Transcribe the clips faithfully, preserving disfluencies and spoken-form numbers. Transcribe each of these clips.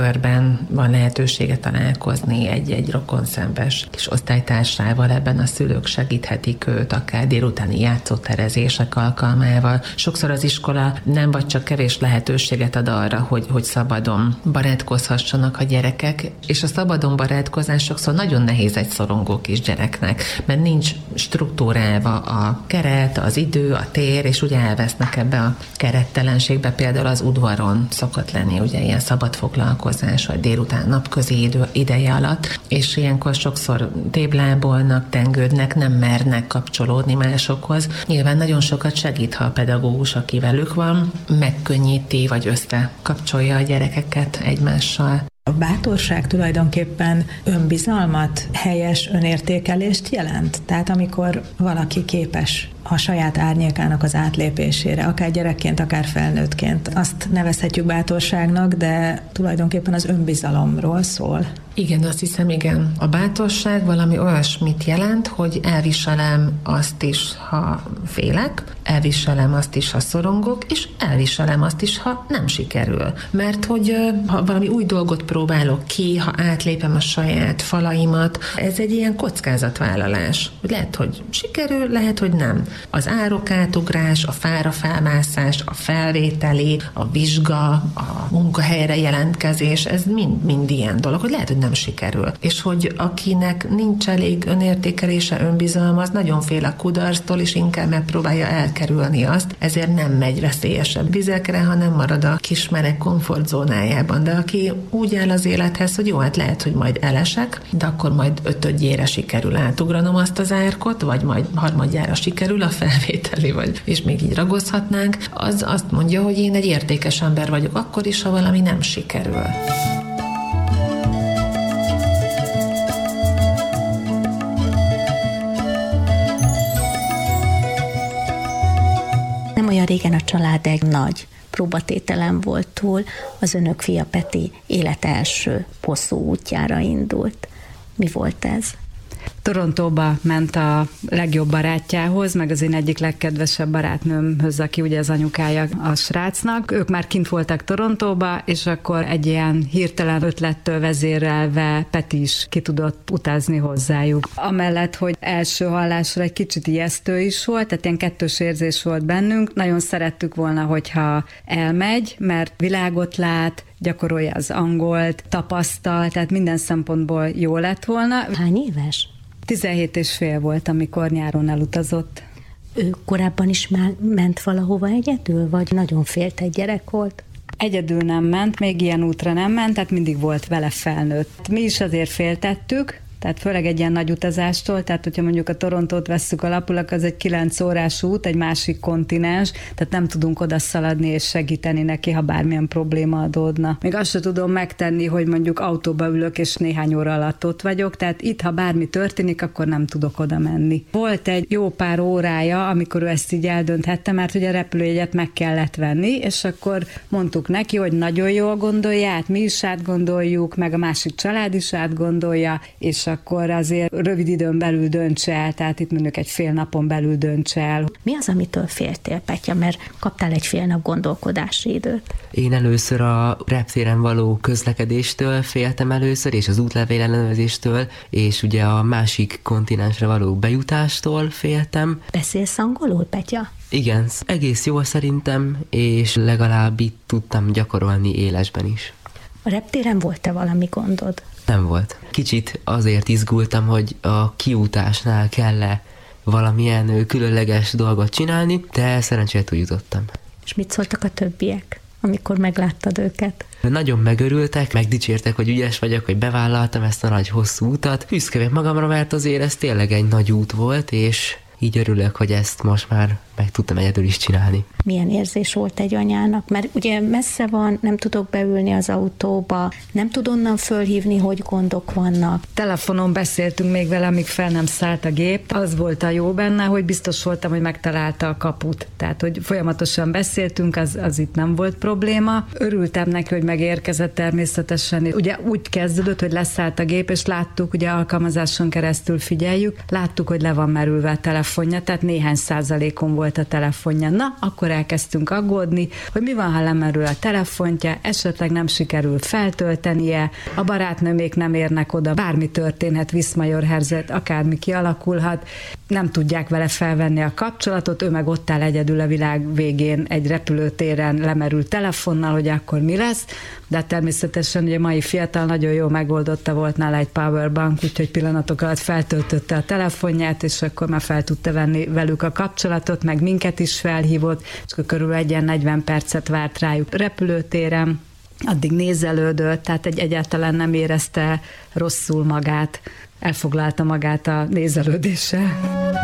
körben van lehetősége találkozni egy-egy rokonszenves kis osztálytársával, ebben a szülők segíthetik őt, akár délutáni játszóterezések alkalmával. Sokszor az iskola nem vagy csak kevés lehetőséget ad arra, hogy, hogy szabadon barátkozhassanak a gyerekek, és a szabadon barátkozás sokszor nagyon nehéz egy szorongó kis gyereknek, mert nincs struktúrálva a keret, az idő, a tér, és ugye elvesznek ebbe a kerettelenségbe. Például az udvaron szokott lenni ugye ilyen szabad foglalkozás, vagy délután napközi idő, ideje alatt, és ilyenkor sokszor téblábolnak, tengődnek, nem mernek kapcsolódni másokhoz. Nyilván nagyon sokat segít, ha a pedagógus, aki velük van, megkönnyíti, vagy összekapcsolja a gyerekeket egymással. A bátorság tulajdonképpen önbizalmat, helyes önértékelést jelent? Tehát amikor valaki képes a saját árnyékának az átlépésére, akár gyerekként, akár felnőttként, azt nevezhetjük bátorságnak, de tulajdonképpen az önbizalomról szól. Igen, azt hiszem, igen. A bátorság valami olyasmit jelent, hogy elviselem azt is, ha félek, elviselem azt is, ha szorongok, és elviselem azt is, ha nem sikerül. Mert hogy ha valami új dolgot próbálok ki, ha átlépem a saját falaimat, ez egy ilyen kockázatvállalás. Lehet, hogy sikerül, lehet, hogy nem. Az árokátugrás, a fára felmászás, a felvételi, a vizsga, a munkahelyre jelentkezés, ez mind, mind ilyen dolog, hogy lehet, hogy nem sikerül. És hogy akinek nincs elég önértékelése, önbizalma, az nagyon fél a kudarctól, és inkább megpróbálja elkerülni azt, ezért nem megy veszélyesebb vizekre, hanem marad a kismerek komfortzónájában. De aki úgy áll az élethez, hogy jó, hát lehet, hogy majd elesek, de akkor majd ötödjére sikerül átugranom azt az árkot, vagy majd harmadjára sikerül a felvételi, vagy, és még így ragozhatnánk, az azt mondja, hogy én egy értékes ember vagyok, akkor is, ha valami nem sikerül. Nem olyan régen a család egy nagy próbatételen volt túl, az önök fia Peti élet első hosszú útjára indult. Mi volt ez? Torontóba ment a legjobb barátjához, meg az én egyik legkedvesebb barátnőmhöz, aki ugye az anyukája a srácnak. Ők már kint voltak Torontóba, és akkor egy ilyen hirtelen ötlettől vezérelve Peti is ki tudott utazni hozzájuk. Amellett, hogy első hallásra egy kicsit ijesztő is volt, tehát ilyen kettős érzés volt bennünk. Nagyon szerettük volna, hogyha elmegy, mert világot lát, gyakorolja az angolt, tapasztal, tehát minden szempontból jó lett volna. Hány éves? tizenhét és fél volt, amikor nyáron elutazott. Ő korábban is már ment valahova egyedül, vagy nagyon félt egy gyerek volt? Egyedül nem ment, még ilyen útra nem ment, tehát mindig volt vele felnőtt. Mi is azért féltettük, tehát főleg egy ilyen nagy utazástól, tehát hogyha mondjuk a Torontót vesszük alapul, az egy kilenc órás út, egy másik kontinens, tehát nem tudunk oda szaladni és segíteni neki, ha bármilyen probléma adódna. Még azt sem tudom megtenni, hogy mondjuk autóba ülök, és néhány óra alatt ott vagyok, tehát itt, ha bármi történik, akkor nem tudok oda menni. Volt egy jó pár órája, amikor ő ezt így eldönthette, mert ugye a repülőjegyet meg kellett venni, és akkor mondtuk neki, hogy nagyon jól gondolja, hát mi is átgondoljuk, meg a másik család is átgondolja, és akkor azért rövid időn belül döntse el, tehát itt mondjuk egy fél napon belül döntse el. Mi az, amitől féltél, Petya, mert kaptál egy fél nap gondolkodási időt? Én először a reptéren való közlekedéstől féltem először, és az útlevél ellenőrzéstől, és ugye a másik kontinensre való bejutástól féltem. Beszélsz angolul, Petya? Igen, egész jól szerintem, és legalább itt tudtam gyakorolni élesben is. A reptéren volt-e valami gondod? Nem volt. Kicsit azért izgultam, hogy a kiutásnál kell-e valamilyen különleges dolgot csinálni, de szerencsére túljutottam. És mit szóltak a többiek, amikor megláttad őket? Nagyon megörültek, megdicsértek, hogy ügyes vagyok, hogy bevállaltam ezt a nagy hosszú utat. Büszke vagyok magamra, mert azért ez tényleg egy nagy út volt, és így örülök, hogy ezt most már meg tudtam egyedül is csinálni. Milyen érzés volt egy anyának? Mert ugye messze van, nem tudok beülni az autóba, nem tud onnan fölhívni, hogy gondok vannak. Telefonon beszéltünk még vele, amíg fel nem szállt a gép. Az volt a jó benne, hogy biztos voltam, hogy megtalálta a kaput. Tehát, hogy folyamatosan beszéltünk, az, az itt nem volt probléma. Örültem neki, hogy megérkezett természetesen. Ugye úgy kezdődött, hogy leszállt a gép, és láttuk, ugye alkalmazáson keresztül figyeljük, láttuk, hogy le van merülve a telefonja, tehát néhány százalékon volt volt a telefonja. Na, akkor elkezdtünk aggódni, hogy mi van, ha lemerül a telefontja, esetleg nem sikerül feltöltenie, a barátnőmék nem érnek oda, bármi történhet, Viszmajorherzet, akármi kialakulhat, nem tudják vele felvenni a kapcsolatot, ő meg ott áll egyedül a világ végén egy repülőtéren lemerült telefonnal, hogy akkor mi lesz, de természetesen ugye a mai fiatal nagyon jól megoldotta, volt nála egy powerbank, úgyhogy pillanatok alatt feltöltötte a telefonját, és akkor már fel tudta venni velük a kapcsolatot, meg minket is felhívott, és akkor körül egy ilyen negyven percet várt rájuk repülőtéren, addig nézelődött, tehát egy egyáltalán nem érezte rosszul magát, elfoglalta magát a nézelődéssel.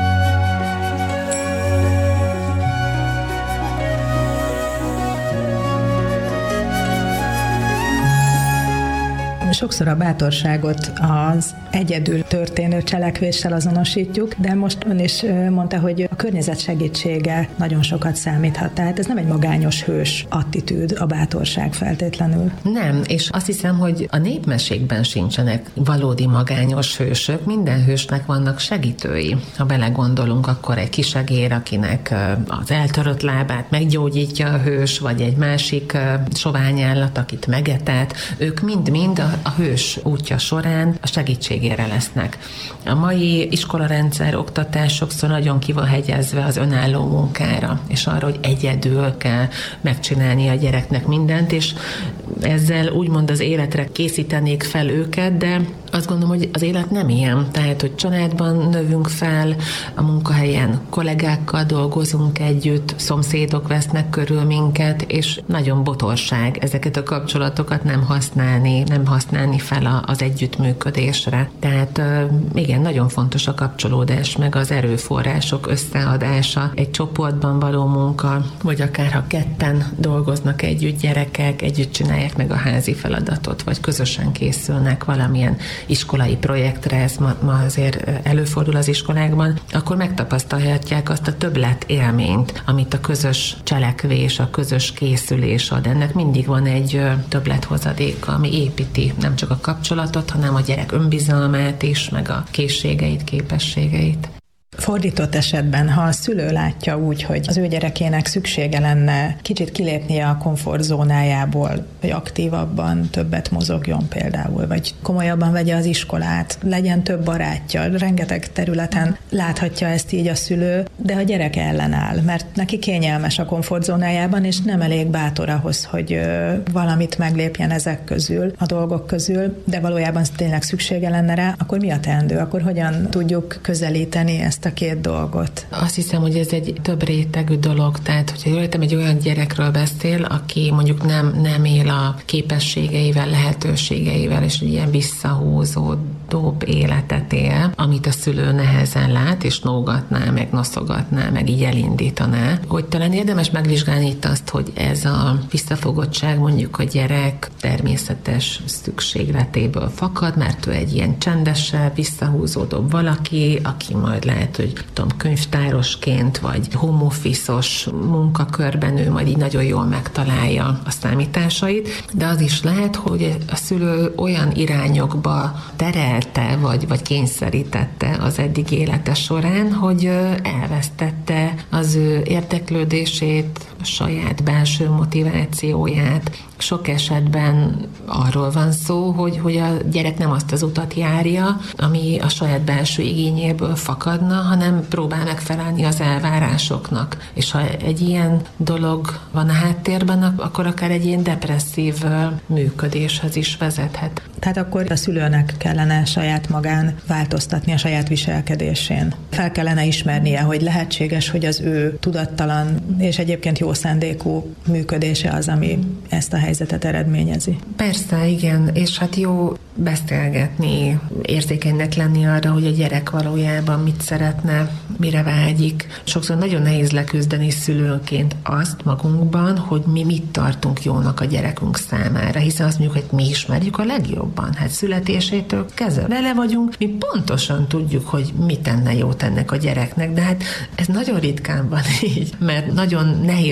Sokszor a bátorságot az egyedül történő cselekvéssel azonosítjuk, de most ön is mondta, hogy a környezet segítsége nagyon sokat számíthat. Tehát ez nem egy magányos hős attitűd, a bátorság feltétlenül. Nem, és azt hiszem, hogy a népmesékben sincsenek valódi magányos hősök. Minden hősnek vannak segítői. Ha belegondolunk, akkor egy kisegér, akinek az eltörött lábát meggyógyítja a hős, vagy egy másik soványállat, akit megetett, ők mind-mind a a hős útja során a segítségére lesznek. A mai iskolarendszer, oktatás sokszor nagyon ki van hegyezve az önálló munkára, és arra, hogy egyedül kell megcsinálni a gyereknek mindent, és ezzel úgymond az életre készítenék fel őket, de azt gondolom, hogy az élet nem ilyen. Tehát, hogy családban növünk fel, a munkahelyen kollégákkal dolgozunk együtt, szomszédok vesznek körül minket, és nagyon botorság ezeket a kapcsolatokat nem használni, nem használni fel az együttműködésre. Tehát igen, nagyon fontos a kapcsolódás, meg az erőforrások összeadása, egy csoportban való munka, vagy akár ha ketten dolgoznak együtt gyerekek, együtt csinálják meg a házi feladatot, vagy közösen készülnek valamilyen iskolai projektre, ez ma, ma azért előfordul az iskolákban, akkor megtapasztalhatják azt a többlet élményt, amit a közös cselekvés, a közös készülés ad. Ennek mindig van egy többlethozadéka, ami építi nem csak a kapcsolatot, hanem a gyerek önbizalmát is, meg a készségeit, képességeit. Fordított esetben, ha a szülő látja úgy, hogy az ő gyerekének szüksége lenne kicsit kilépnie a komfortzónájából, hogy aktívabban többet mozogjon például, vagy komolyabban vegye az iskolát, legyen több barátja, rengeteg területen láthatja ezt így a szülő, de a gyerek ellenáll, mert neki kényelmes a komfortzónájában, és nem elég bátor ahhoz, hogy valamit meglépjen ezek közül, a dolgok közül, de valójában tényleg szüksége lenne rá, akkor mi a teendő? Akkor hogyan tudjuk közelíteni ezt a két dolgot? Azt hiszem, hogy ez egy több rétegű dolog, tehát hogyha jól értem, egy olyan gyerekről beszél, aki mondjuk nem, nem él a képességeivel, lehetőségeivel, és egy ilyen visszahúzódóbb életet él, amit a szülő nehezen lát, és nógatná, meg noszogatná, meg így elindítaná, hogy talán érdemes megvizsgálni itt azt, hogy ez a visszafogottság mondjuk a gyerek természetes szükségletéből fakad, mert ő egy ilyen csendesebb, visszahúzódóbb valaki, aki majd lehet, hogy tudom, könyvtárosként, vagy home office-os munkakörben ő majd így nagyon jól megtalálja a számításait, de az is lehet, hogy a szülő olyan irányokba terelte, vagy, vagy kényszerítette az eddig élete során, hogy elvesztette az ő érdeklődését, a saját belső motivációját. Sok esetben arról van szó, hogy, hogy a gyerek nem azt az utat járja, ami a saját belső igényéből fakadna, hanem próbál megfelelni az elvárásoknak. És ha egy ilyen dolog van a háttérben, akkor akár egy ilyen depresszív működéshez is vezethet. Tehát akkor a szülőnek kellene saját magán változtatni a saját viselkedésén. Fel kellene ismernie, hogy lehetséges, hogy az ő tudattalan és egyébként jó szándékú működése az, ami ezt a helyzetet eredményezi. Persze, igen, és hát jó beszélgetni, érzékenynek lenni arra, hogy a gyerek valójában mit szeretne, mire vágyik. Sokszor nagyon nehéz leküzdeni szülőnként azt magunkban, hogy mi mit tartunk jónak a gyerekünk számára, hiszen azt mondjuk, hogy mi ismerjük a legjobban. Hát születésétől kezdve vele vagyunk, mi pontosan tudjuk, hogy mit tenne jót ennek a gyereknek, de hát ez nagyon ritkán van így, mert nagyon nehéz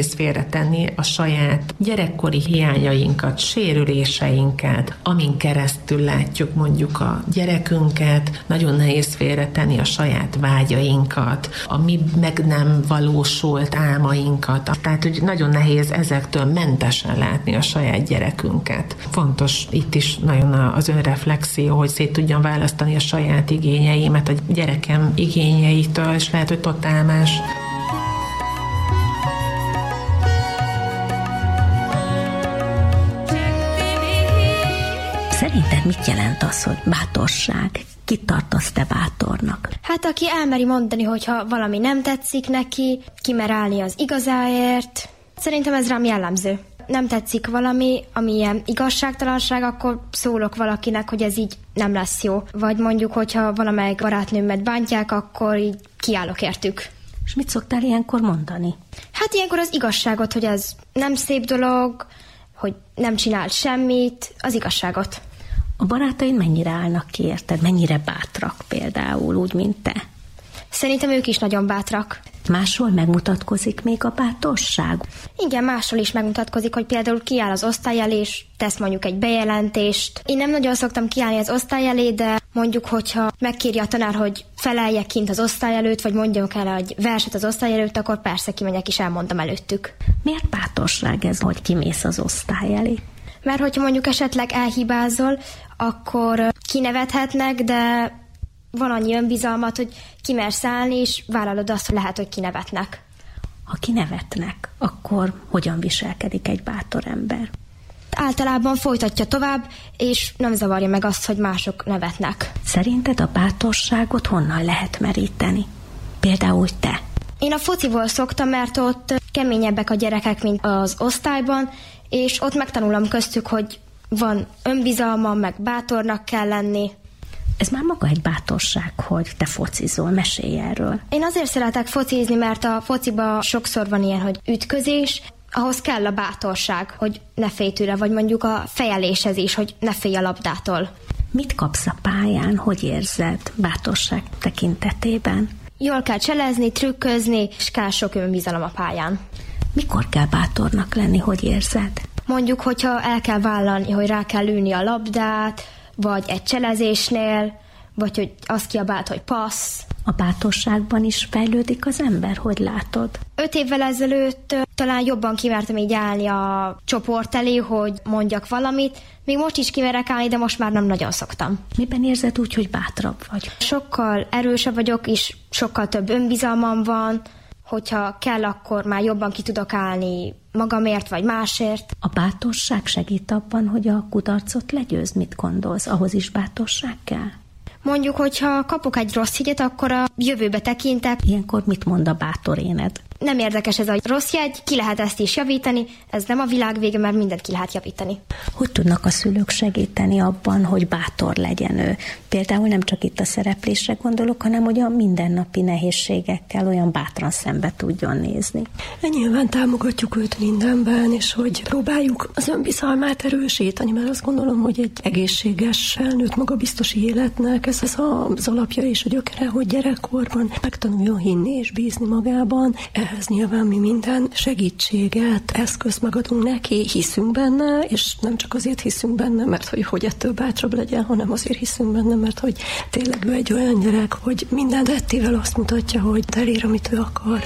nehéz félretenni a saját gyerekkori hiányainkat, sérüléseinket, amin keresztül látjuk mondjuk a gyerekünket, nagyon nehéz félretenni a saját vágyainkat, a mi meg nem valósult álmainkat. Tehát, hogy nagyon nehéz ezektől mentesen látni a saját gyerekünket. Fontos itt is nagyon az önreflexió, hogy szét tudjam választani a saját igényeimet a gyerekem igényeitől, és lehet, hogy totál más. Szerinted mit jelent az, hogy bátorság? Kit tartasz te bátornak? Hát aki elmeri mondani, hogyha valami nem tetszik neki, kimer állni az igazáért. Szerintem ez rám jellemző. Nem tetszik valami, ami ilyen igazságtalanság, akkor szólok valakinek, hogy ez így nem lesz jó. Vagy mondjuk, hogyha valamelyik barátnőmet bántják, akkor így kiállok értük. És mit szoktál ilyenkor mondani? Hát ilyenkor az igazságot, hogy ez nem szép dolog, hogy nem csinált semmit, az igazságot. A barátaid mennyire állnak ki, érted? Mennyire bátrak például, úgy, mint te? Szerintem ők is nagyon bátrak. Máshol megmutatkozik még a bátorság? Igen, máshol is megmutatkozik, hogy például kiáll az osztály elé, és tesz mondjuk egy bejelentést. Én nem nagyon szoktam kiállni az osztály elé, de mondjuk, hogyha megkéri a tanár, hogy feleljek kint az osztály előtt, vagy mondjak el egy verset az osztály előtt, akkor persze kimegyek és elmondom előttük. Miért bátorság ez, hogy kimész az osztály elé? Mert hogyha mondjuk esetleg elhibázol, akkor kinevethetnek, de van annyi önbizalmat, hogy kimersz állni, és vállalod azt, hogy lehet, hogy kinevetnek. Ha kinevetnek, akkor hogyan viselkedik egy bátor ember? Általában folytatja tovább, és nem zavarja meg azt, hogy mások nevetnek. Szerinted a bátorságot honnan lehet meríteni? Például te. Én a fociból szoktam, mert ott keményebbek a gyerekek, mint az osztályban, és ott megtanulom köztük, hogy van önbizalmam, meg bátornak kell lenni. Ez már maga egy bátorság, hogy te focizol, mesélj erről. Én azért szeretek focizni, mert a fociba sokszor van ilyen, hogy ütközés, ahhoz kell a bátorság, hogy ne félj tőle, vagy mondjuk a fejeléshez is, hogy ne félj a labdától. Mit kapsz a pályán, hogy érzed bátorság tekintetében? Jól kell cselezni, trükközni, és kell sok önbizalom a pályán. Mikor kell bátornak lenni, hogy érzed? Mondjuk, hogyha el kell vállalni, hogy rá kell ülni a labdát, vagy egy cselezésnél, vagy hogy azt kiabált, hogy passz. A bátorságban is fejlődik az ember, hogy látod? Öt évvel ezelőtt talán jobban kimertem így állni a csoport elé, hogy mondjak valamit. Még most is kimerek állni, de most már nem nagyon szoktam. Miben érzed úgy, hogy bátrabb vagy? Sokkal erősebb vagyok, és sokkal több önbizalmam van. Hogyha kell, akkor már jobban ki tudok állni magamért, vagy másért. A bátorság segít abban, hogy a kudarcot legyőzd, mit gondolsz? Ahhoz is bátorság kell? Mondjuk, hogyha kapok egy rossz hegyet, akkor a jövőbe tekintek. Ilyenkor mit mond a bátor éned? Nem érdekes ez a rossz jegy, ki lehet ezt is javítani, ez nem a világ vége, mert mindent ki lehet javítani. Hogy tudnak a szülők segíteni abban, hogy bátor legyen ő? Például nem csak itt a szereplésre gondolok, hanem hogy a mindennapi nehézségekkel olyan bátran szembe tudjon nézni. Nyilván támogatjuk őt mindenben, és hogy próbáljuk az önbizalmát erősíteni, mert azt gondolom, hogy egy egészséges, felnőtt, magabiztos életnek ez az az alapja és a gyökere, hogy gyerekkorban megtanuljon hinni és bízni magában. Ehhez nyilván mi minden segítséget, eszközt megadunk neki, hiszünk benne, és nem csak azért hiszünk benne, mert hogy, hogy ettől bátrabb legyen, hanem azért hiszünk benne, mert hogy tényleg ő egy olyan gyerek, hogy minden tettével azt mutatja, hogy elér, amit ő akar.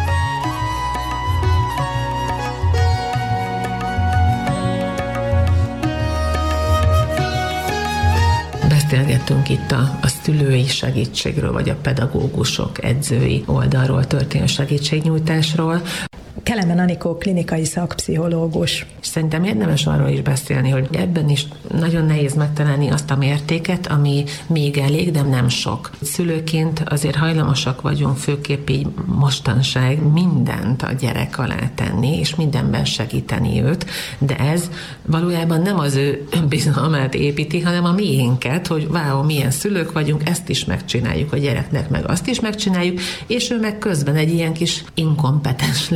Beszélgettünk itt a, a szülői segítségről, vagy a pedagógusok, edzői oldalról történő segítségnyújtásról. Kelemen Anikó klinikai szakpszichológus. Szerintem érdemes arról is beszélni, hogy ebben is nagyon nehéz megtalálni azt a mértéket, ami még elég, de nem sok. Szülőként azért hajlamosak vagyunk főképp így mostanság mindent a gyerek alá tenni, és mindenben segíteni őt, de ez valójában nem az ő önbizalmát építi, hanem a miénket, hogy váó, milyen szülők vagyunk, ezt is megcsináljuk a gyereknek, meg azt is megcsináljuk, és ő meg közben egy ilyen kis inkompetens lénynek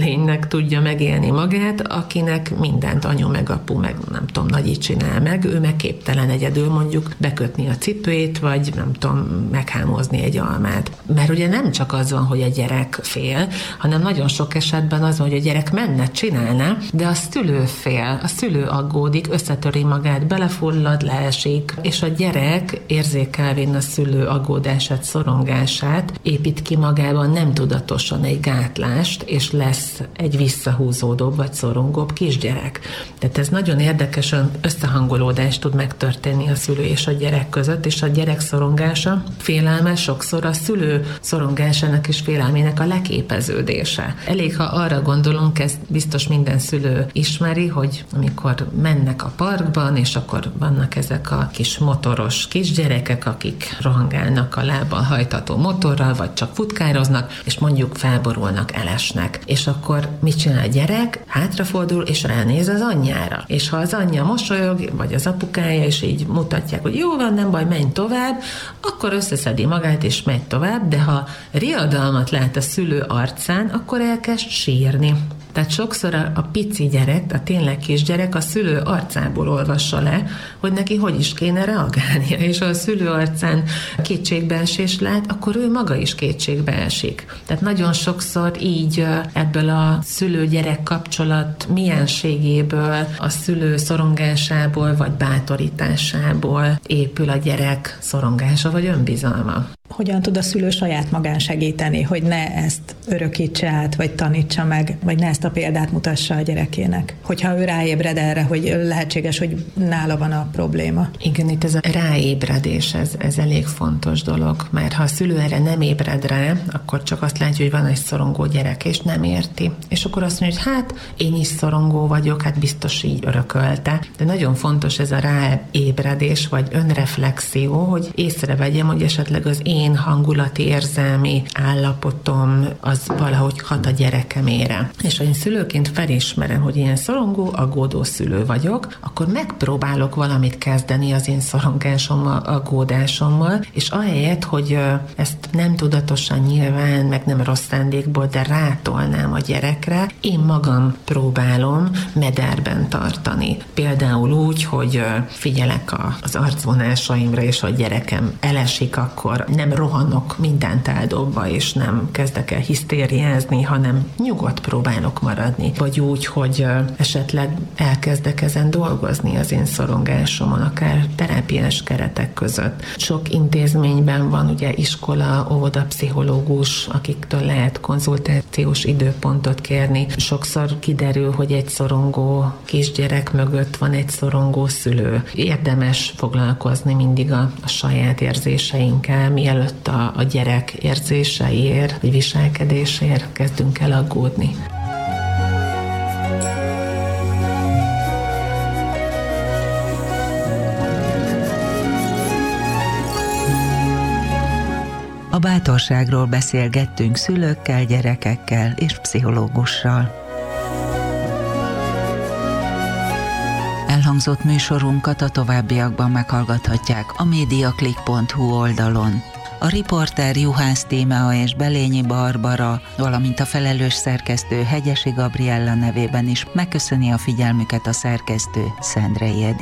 meg tudja megélni magát, akinek mindent anyu meg apu meg nem tudom, nagyi csinál meg, ő meg képtelen egyedül mondjuk bekötni a cipőjét, vagy nem tudom, meghámozni egy almát. Mert ugye nem csak az van, hogy a gyerek fél, hanem nagyon sok esetben az van, hogy a gyerek menne, csinálna, de a szülő fél, a szülő aggódik, összetöri magát, belefullad, leesik, és a gyerek érzékelvén a szülő aggódását, szorongását, épít ki magában nem tudatosan egy gátlást, és lesz egy visszahúzódóbb vagy szorongóbb kisgyerek. Tehát ez nagyon érdekesen összehangolódást tud megtörténni a szülő és a gyerek között, és a gyerek szorongása, félelme sokszor a szülő szorongásának és félelmének a leképeződése. Elég, ha arra gondolunk, ezt biztos minden szülő ismeri, hogy amikor mennek a parkban, és akkor vannak ezek a kis motoros kisgyerekek, akik rohangálnak a lábbal hajtató motorral, vagy csak futkároznak, és mondjuk felborulnak, elesnek. És akkor mit csinál a gyerek? Hátrafordul, és ránéz az anyjára. És ha az anyja mosolyog, vagy az apukája, és így mutatják, hogy jó van, nem baj, menj tovább, akkor összeszedi magát, és megy tovább, de ha riadalmat lát a szülő arcán, akkor elkezd sírni. Tehát sokszor a, a pici gyerek, a tényleg kisgyerek a szülő arcából olvassa le, hogy neki hogy is kéne reagálnia, és ha a szülő arcán kétségbeesést lát, akkor ő maga is kétségbe esik. Tehát nagyon sokszor így ebből a szülő-gyerek kapcsolat mienségéből, a szülő szorongásából vagy bátorításából épül a gyerek szorongása vagy önbizalma. Hogyan tud a szülő saját magán segíteni, hogy ne ezt örökítse át, vagy tanítsa meg, vagy ne ezt a példát mutassa a gyerekének? Hogyha ő ráébred erre, hogy lehetséges, hogy nála van a probléma. Igen, itt ez a ráébredés, ez, ez elég fontos dolog, mert ha a szülő erre nem ébred rá, akkor csak azt látja, hogy van egy szorongó gyerek, és nem érti. És akkor azt mondja, hogy hát én is szorongó vagyok, hát biztos így örökölte. De nagyon fontos ez a ráébredés, vagy önreflexió, hogy észrevegyem, hogy esetleg az én hangulati, érzelmi állapotom az valahogy hat a gyerekemére. És ha én szülőként felismerem, hogy ilyen szorongó, aggódó szülő vagyok, akkor megpróbálok valamit kezdeni az én szorongásommal, aggódásommal, és ahelyett, hogy ezt nem tudatosan nyilván, meg nem rossz szándékból, de rátolnám a gyerekre, én magam próbálom mederben tartani. Például úgy, hogy figyelek az arcvonásaimra, és ha a gyerekem elesik, akkor nem rohanok mindent eldobva, és nem kezdek el hisztériázni, hanem nyugodt próbálok maradni. Vagy úgy, hogy esetleg elkezdek ezen dolgozni az én szorongásomon, akár terápiás keretek között. Sok intézményben van ugye iskola, óvoda, pszichológus, akiktől lehet konzultációs időpontot kérni. Sokszor kiderül, hogy egy szorongó kisgyerek mögött van egy szorongó szülő. Érdemes foglalkozni mindig a, a saját érzéseinkkel, mielőtt a, a gyerek érzéseiért, vagy viselkedésért kezdünk el aggódni. A bátorságról beszélgettünk szülőkkel, gyerekekkel és pszichológussal. Elhangzott műsorunkat a továbbiakban meghallgathatják a mediaclick pont hu oldalon. A riporter Juhász Tímea és Belényi Barbara, valamint a felelős szerkesztő Hegyesi Gabriella nevében is megköszöni a figyelmüket a szerkesztő Szendrei Edit.